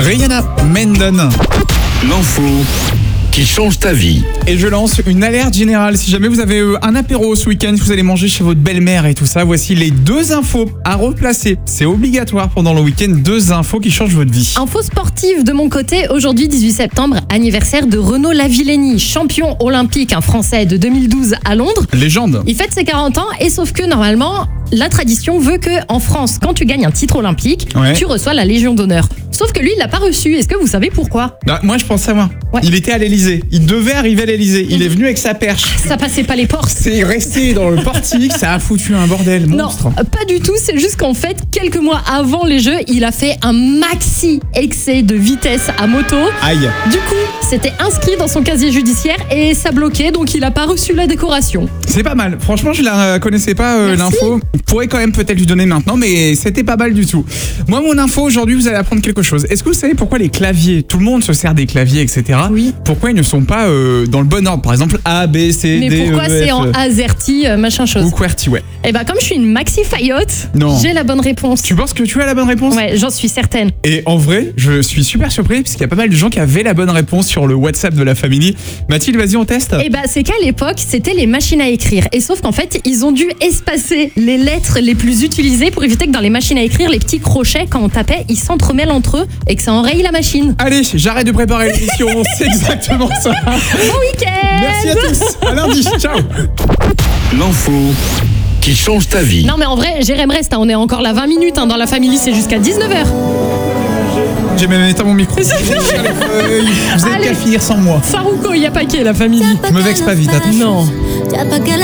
Rihanna Mendon. L'info qui change ta vie. Et je lance une alerte générale. Si jamais vous avez un apéro ce week-end, si vous allez manger chez votre belle-mère et tout ça, voici les 2 infos à replacer. C'est obligatoire pendant le week-end, 2 infos qui changent votre vie. Info sportive de mon côté, aujourd'hui 18 septembre, anniversaire de Renaud Lavillenie, champion olympique, un Français de 2012 à Londres. Légende. Il fête ses 40 ans et sauf que normalement, la tradition veut que en France, quand tu gagnes un titre olympique, Ouais. tu reçois la Légion d'honneur. Sauf que lui, il l'a pas reçu. Est-ce que vous savez pourquoi? Bah, moi, je pense savoir. Ouais. Il était à l'Elysée. Il devait arriver à l'Elysée. Il est venu avec sa perche. Ça passait pas les portes. C'est resté dans le portique. Ça a foutu un bordel monstre. Non, pas du tout. C'est juste qu'en fait, quelques mois avant les Jeux, il a fait un maxi excès de vitesse à moto. Aïe. Du coup, c'était inscrit dans son casier judiciaire et ça bloquait, donc il a pas reçu la décoration. C'est pas mal. Franchement, je la connaissais pas Merci. l'info. Je pourrais quand même peut-être lui donner maintenant, mais c'était pas mal du tout. Moi, mon info aujourd'hui, vous allez apprendre quelque chose. Est-ce que vous savez pourquoi les claviers, tout le monde se sert des claviers, etc. Oui. Pourquoi ils ne sont pas dans le bon ordre? Par exemple, A, B, C, Mais D, pourquoi E, c'est F, en AZERTY, machin chose? ou QWERTY, ouais. Et bah comme je suis une maxi faillotte, Non. j'ai la bonne réponse. Tu penses que tu as la bonne réponse? Ouais, j'en suis certaine. Et en vrai, je suis super surpris parce qu'il y a pas mal de gens qui avaient la bonne réponse sur le WhatsApp de la famille. Mathilde, vas-y, on teste. Et bah c'est qu'à l'époque, c'était les machines à écrire. Et sauf qu'en fait, ils ont dû espacer les lettres les plus utilisées pour éviter que dans les machines à écrire, les petits crochets, quand on tapait, ils s'entremêlent entre eux et que ça enraye la machine. Allez, j'arrête de préparer l'émission. C'est exactement ça. Bon week-end! Merci à tous. À lundi. Ciao. L'info qui change ta vie. Non mais en vrai, Jérém reste, hein, on est encore là 20 minutes, hein, dans la famille, c'est jusqu'à 19h. J'ai même éteint mon micro. Vous êtes Allez. qu'à finir sans moi. Farouko, il y a paquet la famille. Je me vexe pas vite, attends. Non.